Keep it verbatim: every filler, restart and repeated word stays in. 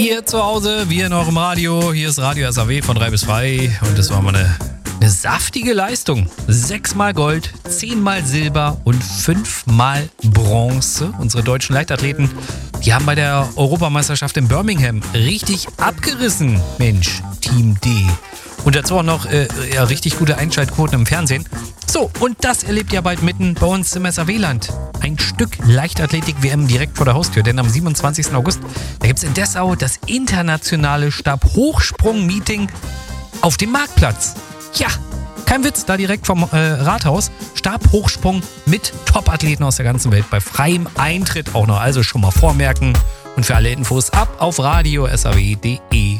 Ihr zu Hause, wir in eurem Radio. Hier ist Radio S A W von drei bis zwei und das war mal eine, eine saftige Leistung. Sechsmal Gold, zehnmal Silber und fünfmal Bronze. Unsere deutschen Leichtathleten, die haben bei der Europameisterschaft in Birmingham richtig abgerissen. Mensch, Team D. Und dazu auch noch äh, ja, richtig gute Einschaltquoten im Fernsehen. So, und das erlebt ihr bald mitten bei uns im S A W-Land. Ein Stück Leichtathletik-W M direkt vor der Haustür, denn am siebenundzwanzigsten August, da gibt es in Dessau das internationale Stabhochsprung-Meeting auf dem Marktplatz. Ja, kein Witz, da direkt vom äh, Rathaus. Stabhochsprung mit Top-Athleten aus der ganzen Welt bei freiem Eintritt auch noch. Also schon mal vormerken. Und für alle Infos ab auf radio s a w punkt d e.